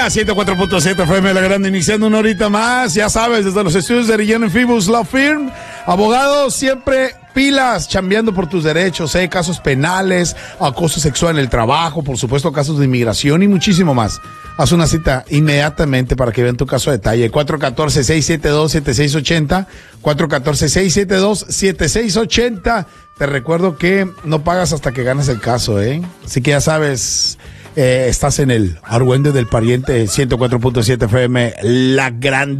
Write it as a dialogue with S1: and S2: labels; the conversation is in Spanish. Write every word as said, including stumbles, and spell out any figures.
S1: Cabina ciento cuatro punto siete F M La Grande, iniciando una horita más. Ya sabes, desde los estudios de Arellano Fibus Law Firm, abogados siempre pilas, chambeando por tus derechos, ¿eh? Casos penales, acoso sexual en el trabajo, por supuesto, casos de inmigración y muchísimo más. Haz una cita inmediatamente para que vean tu caso a detalle. cuatro uno cuatro, seis siete dos, siete seis ocho cero. cuatro uno cuatro, seis siete dos, siete seis ocho cero. Te recuerdo que no pagas hasta que ganes el caso, ¿eh? Así que ya sabes, eh, estás en el Argüende del Pariente ciento cuatro punto siete F M La Grande.